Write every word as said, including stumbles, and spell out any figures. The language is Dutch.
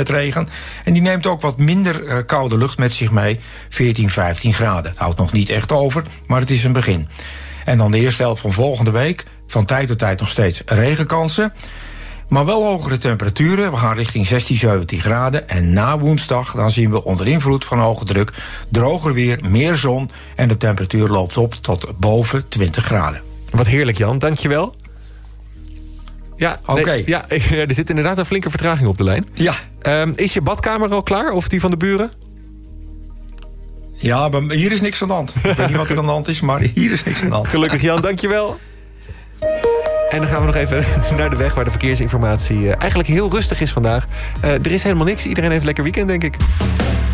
met regen. En die neemt ook wat minder uh, koude lucht met zich mee. veertien, vijftien graden. Het houdt nog niet echt over, maar het is een begin. En dan de eerste helft van volgende week. Van tijd tot tijd nog steeds regenkansen. Maar wel hogere temperaturen. We gaan richting zestien, zeventien graden. En na woensdag dan zien we onder invloed van hoge druk droger weer, meer zon. En de temperatuur loopt op tot boven twintig graden. Wat heerlijk, Jan. Dankjewel. Ja, Oké. Nee, ja, er zit inderdaad een flinke vertraging op de lijn. Ja. Um, is je badkamer al klaar? Of die van de buren? Ja, maar hier is niks aan de hand. Ik weet niet wat er aan de hand is, maar hier is niks aan de hand. Gelukkig, Jan. Dankjewel. En dan gaan we nog even naar de weg waar de verkeersinformatie uh, eigenlijk heel rustig is vandaag. Uh, er is helemaal niks. Iedereen heeft een lekker weekend, denk ik.